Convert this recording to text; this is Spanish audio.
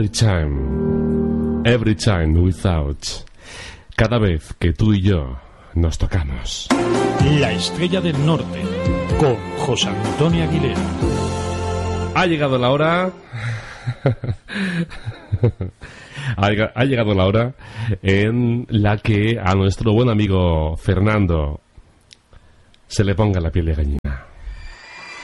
Every time without. Cada vez que tú y yo nos tocamos. La Estrella del Norte, con José Antonio Aguilera. Ha llegado la hora. Ha llegado la hora en la que a nuestro buen amigo Fernando se le ponga la piel de gallina.